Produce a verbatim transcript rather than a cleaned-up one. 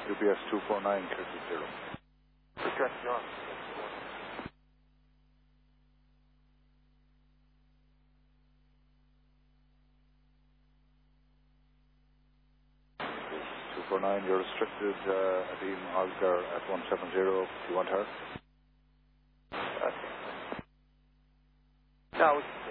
U P S two four nine, Kirky zero. Request John. two four nine, you're restricted, uh, Adim Oscar at one seven zero. Do you want her? Okay. No,